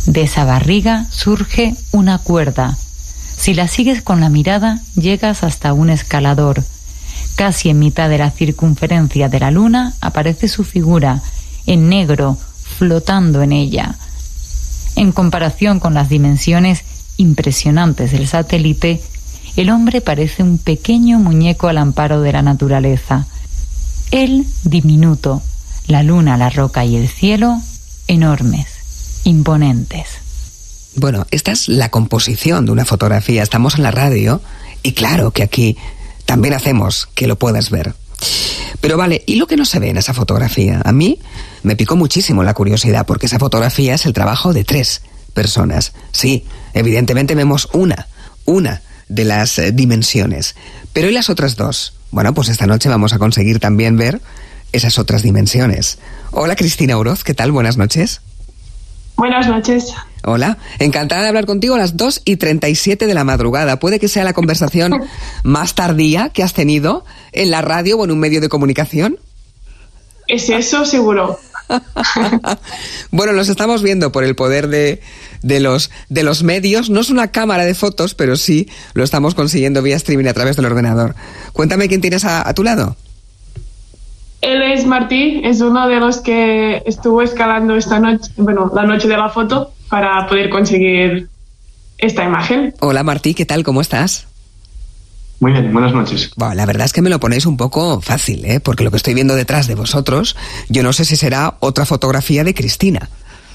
De esa barriga surge una cuerda. Si la sigues con la mirada, llegas hasta un escalador. Casi en mitad de la circunferencia de la luna aparece su figura, en negro, flotando en ella. En comparación con las dimensiones impresionantes del satélite, el hombre parece un pequeño muñeco al amparo de la naturaleza. Él diminuto, la luna, la roca y el cielo enormes, imponentes. Bueno, esta es la composición de una fotografía. Estamos en la radio y claro que aquí también hacemos que lo puedas ver. Pero vale, ¿y lo que no se ve en esa fotografía? A mí me picó muchísimo la curiosidad porque esa fotografía es el trabajo de 3 personas. Sí, evidentemente vemos una de las dimensiones. Pero ¿y las otras 2? Bueno, pues esta noche vamos a conseguir también ver esas otras dimensiones. Hola, Cristina Oroz, ¿qué tal? Buenas noches. Buenas noches. Hola, encantada de hablar contigo a las 2:37 de la madrugada. Puede que sea la conversación más tardía que has tenido en la radio o en un medio de comunicación. ¿Es eso? Seguro. Bueno, nos estamos viendo por el poder de los medios. No es una cámara de fotos, pero sí lo estamos consiguiendo vía streaming a través del ordenador. Cuéntame quién tienes a tu lado. Él es Martí, es uno de los que estuvo escalando esta noche, la noche de la foto, para poder conseguir esta imagen. Hola Martí, ¿qué tal? ¿Cómo estás? Muy bien, buenas noches. Bueno, la verdad es que me lo ponéis un poco fácil, porque lo que estoy viendo detrás de vosotros, yo no sé si será otra fotografía de Cristina.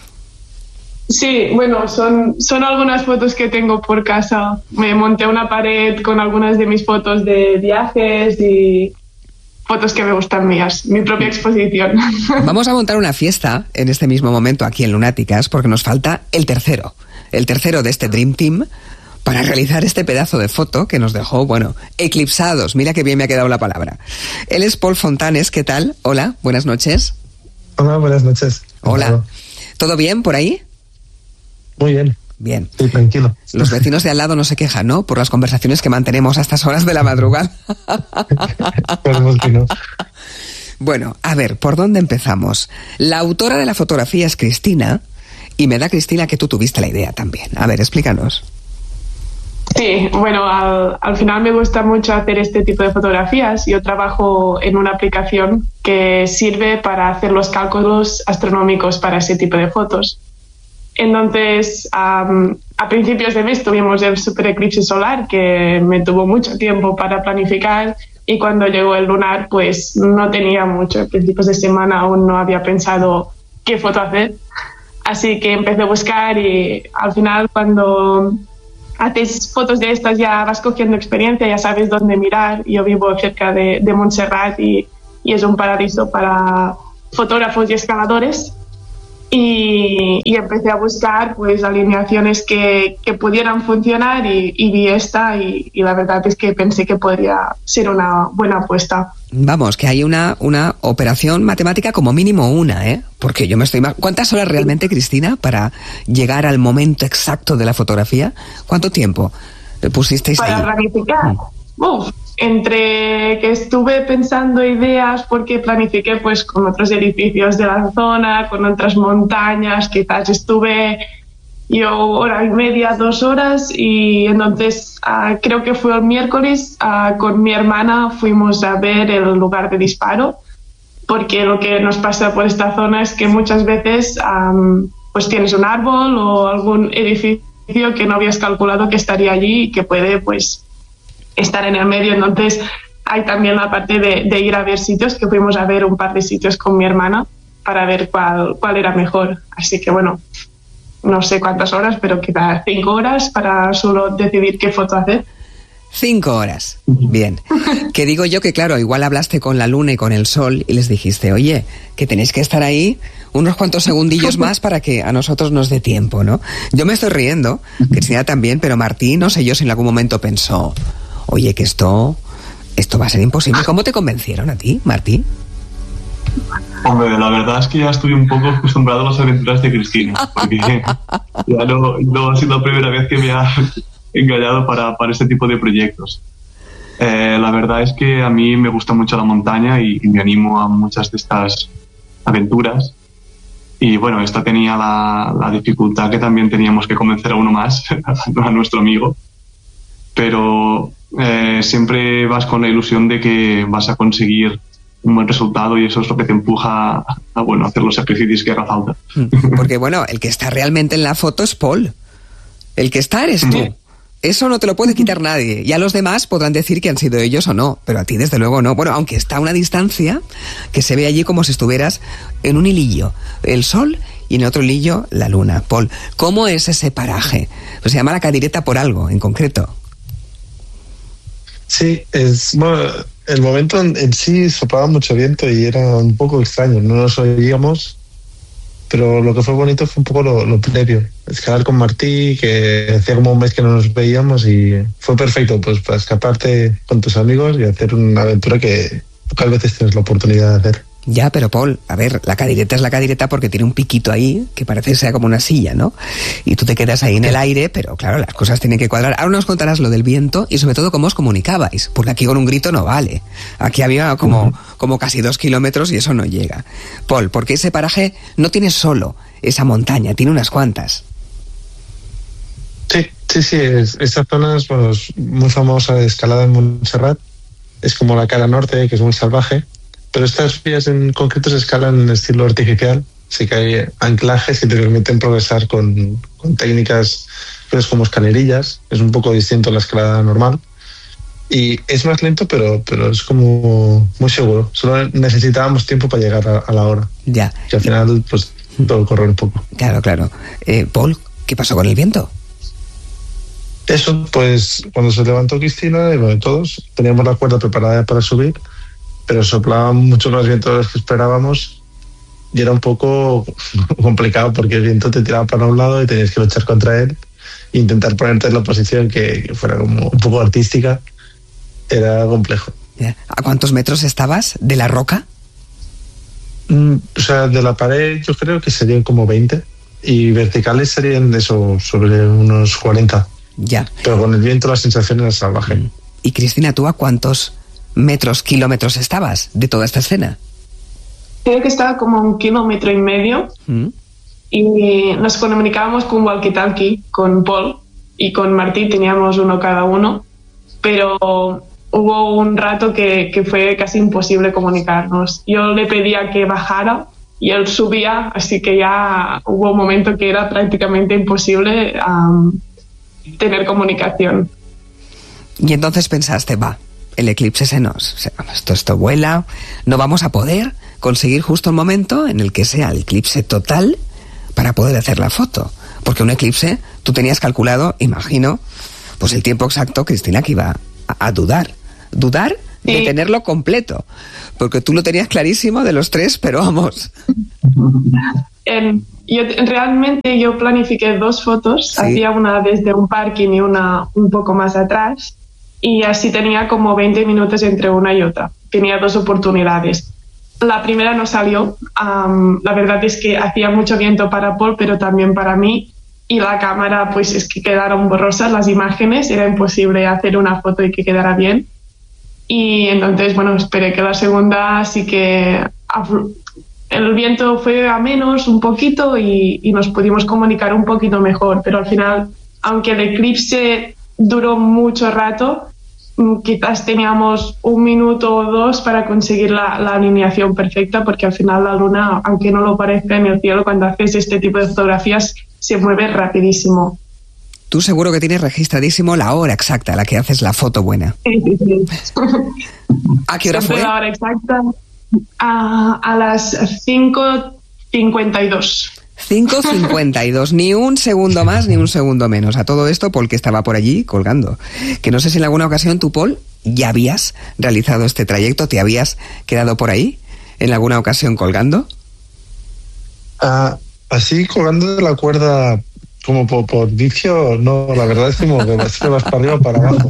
Sí, bueno, son algunas fotos que tengo por casa. Me monté una pared con algunas de mis fotos de viajes y fotos que me gustan mías, mi propia exposición. Vamos a montar una fiesta en este mismo momento aquí en Lunáticas porque nos falta el tercero de este Dream Team para realizar este pedazo de foto que nos dejó, eclipsados. Mira qué bien me ha quedado la palabra. Él es Paul Fontanes, ¿qué tal? Hola, buenas noches. Hola, buenas noches. Hola. ¿Todo bien por ahí? Muy bien. Bien. Sí, tranquilo. Los vecinos de al lado no se quejan, ¿no? Por las conversaciones que mantenemos a estas horas de la madrugada. Esperemos que no. Bueno, a ver, ¿por dónde empezamos? La autora de la fotografía es Cristina, y me da, Cristina, que tú tuviste la idea también. A ver, explícanos. Sí, al final me gusta mucho hacer este tipo de fotografías. Yo trabajo en una aplicación que sirve para hacer los cálculos astronómicos para ese tipo de fotos. Entonces, a principios de mes tuvimos el super eclipse solar, que me tuvo mucho tiempo para planificar, y cuando llegó el lunar, pues no tenía mucho. A principios de semana aún no había pensado qué foto hacer, así que empecé a buscar y al final cuando haces fotos de estas ya vas cogiendo experiencia, ya sabes dónde mirar. Yo vivo cerca de Montserrat y es un paraíso para fotógrafos y escaladores. Y empecé a buscar pues alineaciones que pudieran funcionar y vi esta y la verdad es que pensé que podría ser una buena apuesta. Vamos, que hay una operación matemática como mínimo porque yo me estoy... ¿Cuántas horas realmente, Cristina, para llegar al momento exacto de la fotografía? ¿Cuánto tiempo pusisteis ahí? Para planificar. Entre que estuve pensando ideas, porque planifiqué pues con otros edificios de la zona, con otras montañas, quizás estuve yo 1:30, 2 horas, y entonces creo que fue el miércoles, con mi hermana fuimos a ver el lugar de disparo, porque lo que nos pasa por esta zona es que muchas veces pues tienes un árbol o algún edificio que no habías calculado que estaría allí y que puede pues estar en el medio. Entonces hay también la parte de ir a ver sitios, que fuimos a ver un par de sitios con mi hermana para ver cuál era mejor. Así que no sé cuántas horas, pero quizá 5 horas para solo decidir qué foto hacer. 5 horas. Bien. Que digo yo que, claro, igual hablaste con la luna y con el sol y les dijiste, oye, que tenéis que estar ahí unos cuantos segundillos más para que a nosotros nos dé tiempo, ¿no? Yo me estoy riendo, Cristina también, pero Martí, no sé yo si en algún momento pensó, oye, que esto va a ser imposible. ¿Cómo te convencieron a ti, Martí? Hombre, la verdad es que ya estoy un poco acostumbrado a las aventuras de Cristina, porque ya no ha sido la primera vez que me ha engañado para este tipo de proyectos. La verdad es que a mí me gusta mucho la montaña y me animo a muchas de estas aventuras. Y bueno, esta tenía la dificultad que también teníamos que convencer a uno más, a nuestro amigo. Pero siempre vas con la ilusión de que vas a conseguir un buen resultado y eso es lo que te empuja a bueno, hacer los sacrificios que haga falta. Porque bueno, el que está realmente en la foto es Paul. El que está eres tú. Eso no te lo puede quitar nadie. Ya los demás podrán decir que han sido ellos o no, pero a ti desde luego no. Bueno, aunque está a una distancia que se ve allí como si estuvieras en un hilillo, el sol, y en otro hilillo la luna. Paul, ¿cómo es ese paraje? Pues se llama La Cadireta por algo en concreto. Sí, bueno, el momento en sí soplaba mucho viento y era un poco extraño, no nos oíamos, pero lo que fue bonito fue un poco lo previo. Escalar con Martí, que hacía como un mes que no nos veíamos y fue perfecto pues para escaparte con tus amigos y hacer una aventura que pocas veces tienes la oportunidad de hacer. Ya, pero Paul, a ver, la cadireta es la cadireta porque tiene un piquito ahí que parece que sea como una silla, ¿no? Y tú te quedas ahí en el aire, pero claro, las cosas tienen que cuadrar. Ahora nos contarás lo del viento y sobre todo cómo os comunicabais, porque aquí con un grito no vale. Aquí había como casi 2 kilómetros y eso no llega. Paul, porque ese paraje no tiene solo esa montaña, tiene unas cuantas. Sí, esta zona es, bueno, es muy famosa de escalada en Montserrat, es como la cara norte, que es muy salvaje. Pero estas vías en concreto se escalan en estilo artificial. Sí que hay anclajes que te permiten progresar con técnicas pues, como escalerillas. Es un poco distinto a la escalada normal. Y es más lento, pero es como muy seguro. Solo necesitábamos tiempo para llegar a la hora. Ya. Y al final, pues, todo corre un poco. Claro. Paul, ¿qué pasó con el viento? Eso, pues, cuando se levantó Cristina, y bueno, todos teníamos la cuerda preparada para subir, pero soplaban mucho más viento de los que esperábamos y era un poco complicado porque el viento te tiraba para un lado y tenías que luchar contra él e intentar ponerte en la posición que fuera como un poco artística. Era complejo. ¿A cuántos metros estabas de la roca? O sea, de la pared yo creo que serían como 20 y verticales serían eso, sobre unos 40. Ya. Pero con el viento la sensación era salvaje. Y Cristina, ¿tú a cuántos kilómetros estabas de toda esta escena? Creo que estaba como 1,5 kilómetros y nos comunicábamos con walkie-talkie, con Paul y con Martí, teníamos uno cada uno, pero hubo un rato que fue casi imposible comunicarnos. Yo le pedía que bajara y él subía, así que ya hubo un momento que era prácticamente imposible tener comunicación. Y entonces pensaste, el eclipse esto vuela, no vamos a poder conseguir justo el momento en el que sea el eclipse total para poder hacer la foto. Porque un eclipse, tú tenías calculado, imagino, pues el tiempo exacto, Cristina, que iba a dudar de tenerlo completo. Porque tú lo tenías clarísimo de los 3, pero vamos. Realmente yo planifiqué 2 fotos, sí. Hacía una desde un parking y una un poco más atrás. Y así tenía como 20 minutos entre una y otra. Tenía 2 oportunidades. La primera no salió. La verdad es que hacía mucho viento para Paul, pero también para mí. Y la cámara, pues es que quedaron borrosas las imágenes. Era imposible hacer una foto y que quedara bien. Y entonces, bueno, esperé que la segunda sí que... El viento fue a menos un poquito y nos pudimos comunicar un poquito mejor. Pero al final, aunque el eclipse duró mucho rato, quizás teníamos 1 minuto o 2 para conseguir la alineación perfecta, porque al final la luna, aunque no lo parezca en el cielo, cuando haces este tipo de fotografías se mueve rapidísimo. Tú seguro que tienes registradísimo la hora exacta a la que haces la foto buena. Sí. ¿A qué hora fue? La hora exacta a las 5:52. 5:52, ni un segundo más ni un segundo menos. A todo esto, Paul, que estaba por allí colgando. Que no sé si en alguna ocasión tú, Paul, ya habías realizado este trayecto, te habías quedado por ahí en alguna ocasión colgando. Así colgando de la cuerda como por vicio, no, la verdad es como que vas para arriba o para abajo.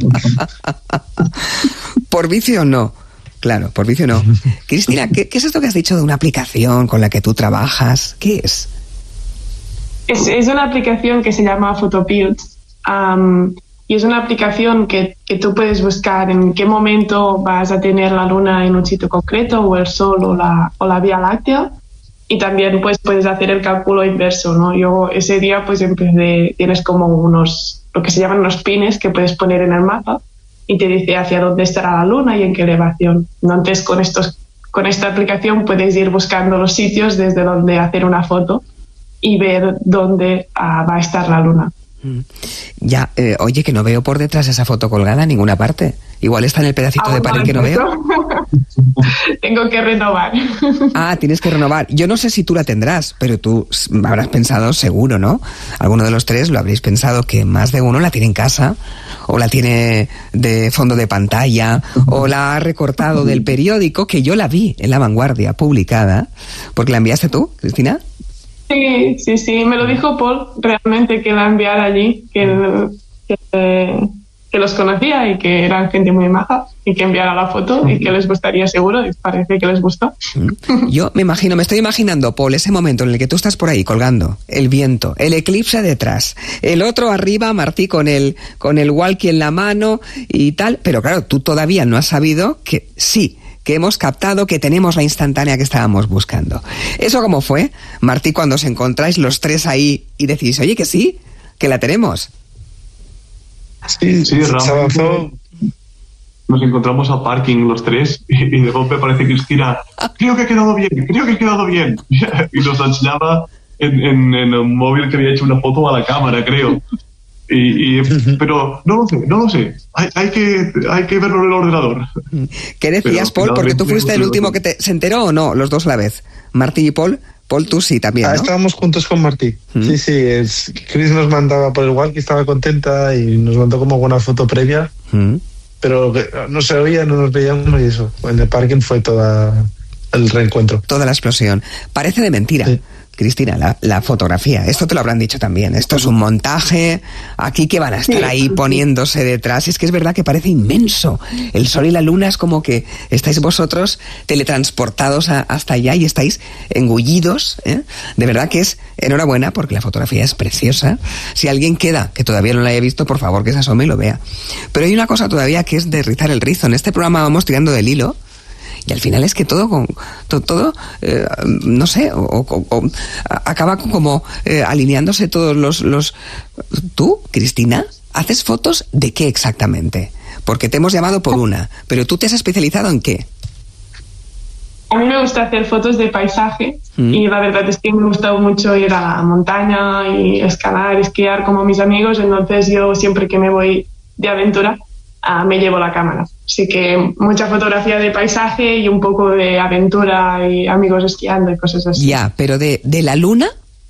Por vicio no. Claro, por vicio no. Cristina, ¿qué es esto que has dicho de una aplicación con la que tú trabajas? ¿Qué es? Es una aplicación que se llama Photopills y es una aplicación que tú puedes buscar en qué momento vas a tener la luna en un sitio concreto o el sol o la Vía Láctea y también pues puedes hacer el cálculo inverso, ¿no? Yo ese día pues tienes como lo que se llaman unos pines que puedes poner en el mapa y te dice hacia dónde estará la luna y en qué elevación. Entonces con esta aplicación puedes ir buscando los sitios desde donde hacer una foto y ver dónde va a estar la luna. Ya, oye, que no veo por detrás esa foto colgada en ninguna parte. Igual está en el pedacito de pared que no veo. Tengo que renovar. Tienes que renovar. Yo no sé si tú la tendrás, pero tú habrás pensado seguro, ¿no? Alguno de los tres lo habréis pensado, que más de uno la tiene en casa, o la tiene de fondo de pantalla, o la ha recortado del periódico, que yo la vi en La Vanguardia publicada, porque la enviaste tú, Cristina. Sí, me lo dijo Paul realmente, que la enviara allí, que los conocía y que eran gente muy maja, y que enviara la foto y que les gustaría seguro, y parece que les gustó. Yo me estoy imaginando, Paul, ese momento en el que tú estás por ahí colgando, el viento, el eclipse detrás, el otro arriba, Martí con el walkie en la mano y tal, pero claro, tú todavía no has sabido que sí, que hemos captado, que tenemos la instantánea que estábamos buscando. ¿Eso cómo fue, Martí, cuando os encontráis los tres ahí y decís, oye, que sí, que la tenemos? Sí, realmente nos encontramos al parking los tres y de golpe aparece Cristina, creo que he quedado bien. Y nos enseñaba en el móvil que había hecho una foto a la cámara, creo. Pero no lo sé. Hay que verlo en el ordenador. ¿Qué decías, Paul? Porque tú fuiste el último que se enteró, ¿o no? Los dos a la vez. Martí y Paul. Paul, tú sí también, ¿no? Estábamos juntos con Martí. Sí. Chris nos mandaba por el walkie, estaba contenta y nos mandó como una foto previa. Pero no se oía, no nos veíamos y eso. En el parking fue toda el reencuentro. Toda la explosión. Parece de mentira. Sí. Cristina, la fotografía, esto te lo habrán dicho también, esto es un montaje, aquí que van a estar ahí poniéndose detrás, es que es verdad que parece inmenso, el sol y la luna es como que estáis vosotros teletransportados hasta allá y estáis engullidos, de verdad que es enhorabuena porque la fotografía es preciosa, si alguien queda que todavía no la haya visto, por favor que se asome y lo vea, pero hay una cosa todavía que es de rizar el rizo, en este programa vamos tirando del hilo, y al final es que todo no sé, acaba como alineándose todos los... ¿Tú, Cristina, haces fotos de qué exactamente? Porque te hemos llamado por una, pero ¿tú te has especializado en qué? A mí me gusta hacer fotos de paisaje y la verdad es que me gusta mucho ir a la montaña y escalar, esquiar como mis amigos, entonces yo siempre que me voy de aventura me llevo la cámara. Así que mucha fotografía de paisaje y un poco de aventura y amigos esquiando y cosas así. Ya, pero ¿de la luna?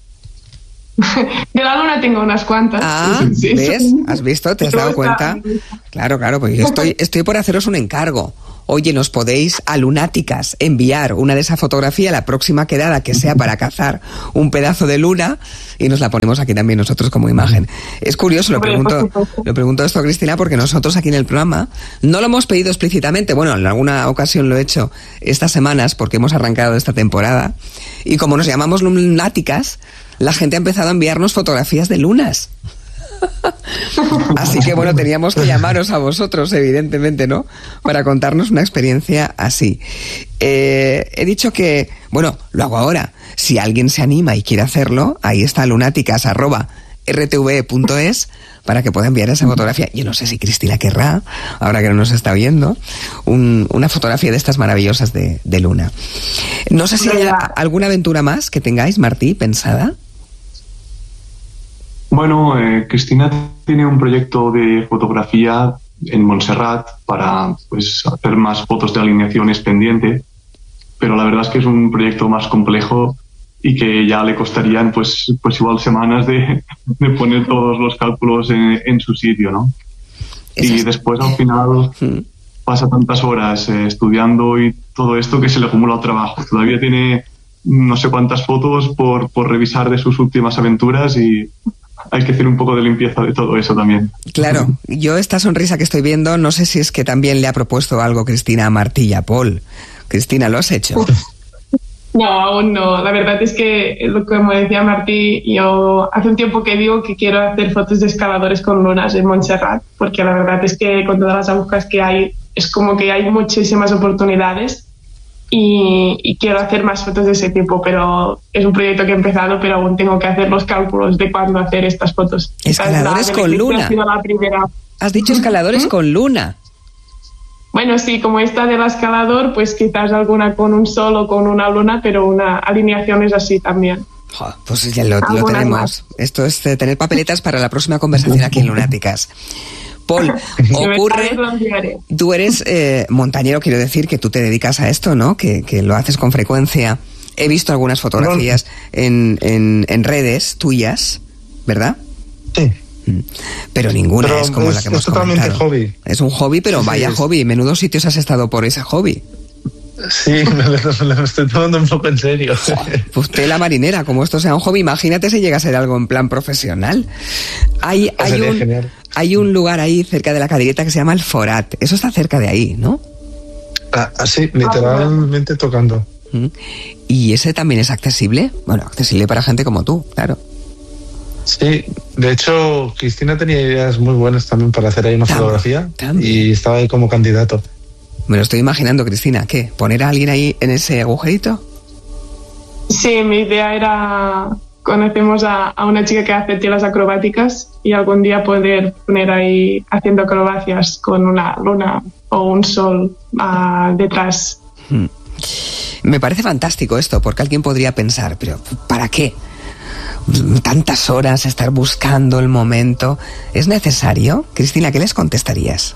De la luna tengo unas cuantas. Sí. ¿Ves? ¿Has visto? ¿Te has dado cuenta? Claro, pues yo estoy por haceros un encargo. Oye, nos podéis a Lunáticas enviar una de esa fotografía, la próxima quedada que sea para cazar un pedazo de luna y nos la ponemos aquí también nosotros como imagen. Es curioso, lo pregunto esto a Cristina porque nosotros aquí en el programa no lo hemos pedido explícitamente, bueno, en alguna ocasión lo he hecho estas semanas porque hemos arrancado esta temporada y como nos llamamos Lunáticas, la gente ha empezado a enviarnos fotografías de lunas. Así que bueno, teníamos que llamaros a vosotros, evidentemente, ¿no? Para contarnos una experiencia así. He dicho que, bueno, lo hago ahora. Si alguien se anima y quiere hacerlo, ahí está lunáticas@rtve.es para que pueda enviar esa fotografía. Yo no sé si Cristina querrá, ahora que no nos está viendo, una fotografía de estas maravillosas de luna. No sé si hay alguna aventura más que tengáis, Martí, pensada. Bueno, Cristina tiene un proyecto de fotografía en Montserrat para hacer más fotos de alineaciones pendiente, pero la verdad es que es un proyecto más complejo y que ya le costarían pues igual semanas de poner todos los cálculos en su sitio, ¿no? Y después al final pasa tantas horas estudiando y todo esto que se le acumula el trabajo. Todavía tiene no sé cuántas fotos por revisar de sus últimas aventuras y hay que hacer un poco de limpieza de todo eso también. Claro, yo esta sonrisa que estoy viendo, no sé si es que también le ha propuesto algo Cristina a Martí y a Paul. Cristina, ¿lo has hecho? No, aún no. La verdad es que, como decía Martí, yo hace un tiempo que digo que quiero hacer fotos de escaladores con lunas en Montserrat, porque la verdad es que con todas las agujas que hay, es como que hay muchísimas oportunidades y quiero hacer más fotos de ese tipo, pero es un proyecto que he empezado, pero aún tengo que hacer los cálculos de cuándo hacer estas fotos. Escaladores con luna. Has dicho escaladores con luna. Bueno, sí, como esta del escalador, pues quizás alguna con un sol o con una luna, pero una alineación es así también. Pues ya lo tenemos. Más. Esto es tener papeletas para la próxima conversación aquí en Lunáticas. Paul, tú eres montañero, quiero decir que tú te dedicas a esto, ¿no? Que lo haces con frecuencia. He visto algunas fotografías en redes tuyas, ¿verdad? Sí. Pero ninguna es como la que hemos comentado. Es totalmente hobby. Es un hobby, pero sí, vaya hobby. Menudos sitios has estado por ese hobby. Sí, me lo estoy tomando un poco en serio. Pues tela marinera, como esto sea un hobby, imagínate si llega a ser algo en plan profesional. Hay un lugar ahí cerca de la Cadireta que se llama El Forat. Eso está cerca de ahí, ¿no? Sí, literalmente tocando. ¿Y ese también es accesible? Bueno, accesible para gente como tú, claro. Sí, de hecho, Cristina tenía ideas muy buenas también para hacer ahí una fotografía y estaba ahí como candidato. Me lo estoy imaginando, Cristina. ¿Qué? ¿Poner a alguien ahí en ese agujerito? Sí, mi idea era... Conocemos a una chica que hace telas acrobáticas y algún día poder poner ahí haciendo acrobacias con una luna o un sol detrás. Me parece fantástico esto, porque alguien podría pensar, pero ¿para qué? Tantas horas estar buscando el momento. ¿Es necesario? Cristina, ¿qué les contestarías?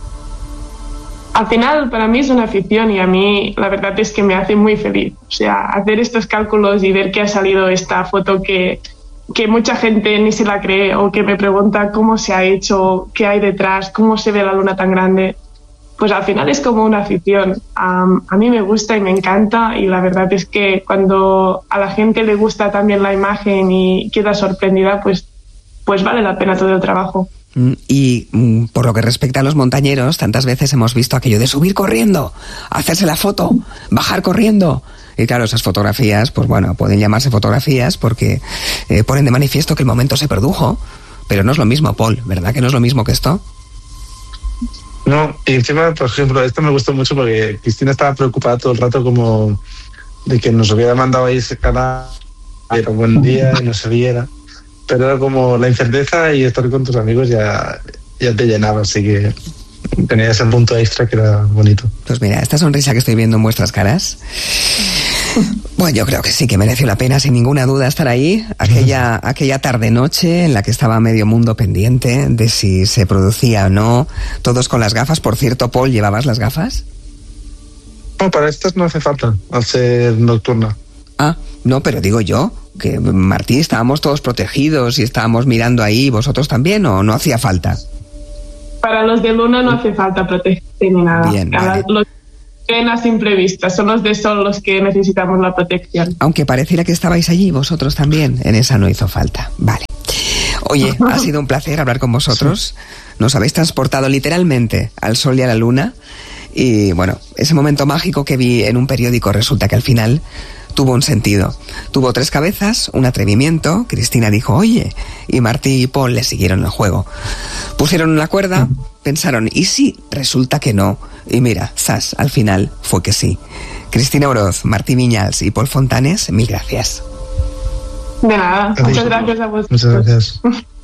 Al final, para mí es una afición y a mí la verdad es que me hace muy feliz. O sea, hacer estos cálculos y ver que ha salido esta foto que mucha gente ni se la cree o que me pregunta cómo se ha hecho, qué hay detrás, cómo se ve la luna tan grande, pues al final es como una afición. A mí me gusta y me encanta y la verdad es que cuando a la gente le gusta también la imagen y queda sorprendida, pues vale la pena todo el trabajo. Y por lo que respecta a los montañeros, tantas veces hemos visto aquello de subir corriendo, hacerse la foto, bajar corriendo. Y claro, esas fotografías, pues bueno, pueden llamarse fotografías porque ponen de manifiesto que el momento se produjo, pero no es lo mismo, Paul, ¿verdad que no es lo mismo que esto? No, y encima, por ejemplo, esto me gustó mucho porque Cristina estaba preocupada todo el rato como de que nos hubiera mandado ahí ese canal, era un buen día y no se viera. Pero era como la incerteza y estar con tus amigos ya te llenaba, así que tenía ese punto extra que era bonito. Pues mira, esta sonrisa que estoy viendo en vuestras caras, bueno, yo creo que sí que mereció la pena, sin ninguna duda, estar ahí, aquella tarde-noche en la que estaba medio mundo pendiente de si se producía o no, todos con las gafas. Por cierto, Paul, ¿llevabas las gafas? No, para estas no hace falta, al ser nocturna. No, pero digo yo, que Martí, estábamos todos protegidos y estábamos mirando ahí, ¿vosotros también o no hacía falta? Para los de luna no hace falta protegerse ni nada. Bien, vale. Los que ven a simple vista, son los de sol los que necesitamos la protección. Aunque pareciera que estabais allí, vosotros también, en esa no hizo falta. Vale. Oye, ha sido un placer hablar con vosotros. Nos habéis transportado literalmente al sol y a la luna. Y bueno, ese momento mágico que vi en un periódico resulta que al final tuvo un sentido. Tuvo 3 cabezas, un atrevimiento. Cristina dijo, oye, y Martí y Paul le siguieron el juego. Pusieron una cuerda, pensaron, ¿y si resulta que no? Y mira, zas, al final fue que sí. Cristina Oroz, Martí Viñals y Paul Fontanes, mil gracias. De nada, muchas gracias a vosotros. Muchas gracias.